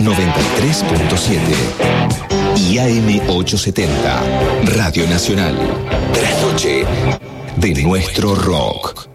93.7 y AM 870, Radio Nacional. Trasnoche de nuestro rock.